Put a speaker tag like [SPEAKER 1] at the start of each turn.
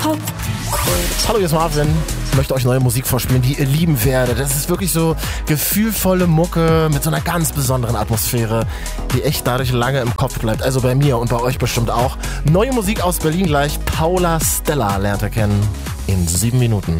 [SPEAKER 1] Hallo, hier ist Marvin. Ich möchte euch neue Musik vorspielen, die ihr lieben werdet. Das ist wirklich so gefühlvolle Mucke mit so einer ganz besonderen Atmosphäre, die echt dadurch lange im Kopf bleibt. Also bei mir und bei euch bestimmt auch. Neue Musik aus Berlin gleich. Paula Stella lernt ihr kennen in 7 Minuten.